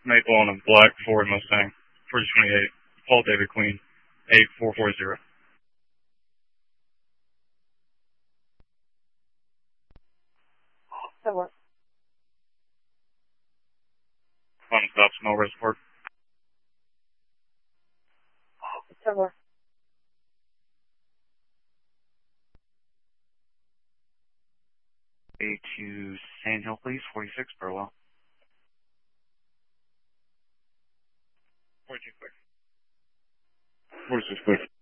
Maple on a black Ford Mustang, 428, Paul David Queen, 8440. Hello. Fun stop, small reservoir. Hello. To Sand Hill, please, 46 Burwell. 46 clear. 46 clear.